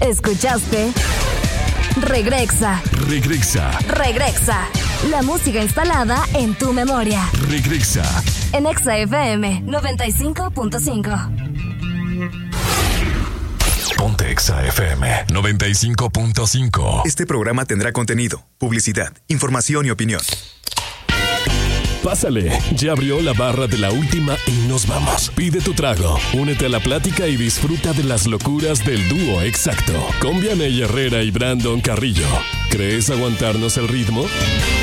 Escuchaste Regresa. La música instalada en tu memoria. Regresa. En Exa FM 95.5. Ponte Exa FM 95.5. Este programa tendrá contenido, publicidad, información y opinión. Pásale, ya abrió la barra de la última y nos vamos. Pide tu trago, únete a la plática y disfruta de las locuras del dúo exacto. Con Vianey Herrera y Brandon Carrillo. ¿Crees aguantarnos el ritmo?